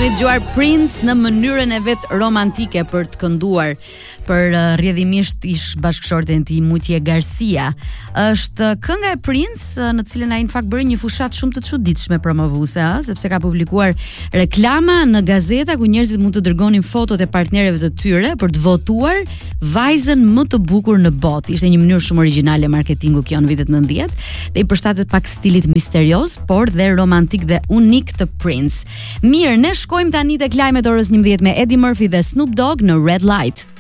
Kemi dëgjuar Prince në mënyrën e vet romantike për të kënduar për rrjedhimisht ish bashkëshorten e tij Mutje Garcia. Është kënga e Prince në të cilën ai në fakt bëri një fushat shumë të çuditshme promovuese, sepse ka publikuar reklama në gazeta ku njerëzit mund të dërgonin fotot e partnerëve të tyre për të votuar vajzën më të bukur në botë. Ishte një mënyrë shumë origjinale marketingu kjo në vitet 90 dhe i përshtatet pak stilit misterios, por dhe romantik dhe unik të Prince. Mirë, ne shkojmë tani tek lajmet orës 11 me Eddie Murphy dhe Snoop Dogg në Red Light.